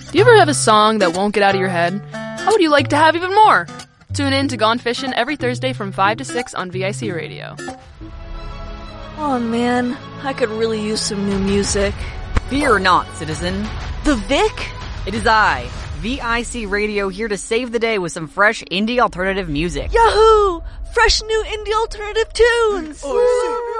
Do you ever have a song that won't get out of your head? How would you like to have even more? Tune in to Gone Fishin' every Thursday from 5 to 6 on VIC Radio. Oh man, I could really use some new music. Fear not, citizen. The Vic? It is I, VIC Radio, here to save the day with some fresh indie alternative music. Yahoo! Fresh new indie alternative tunes!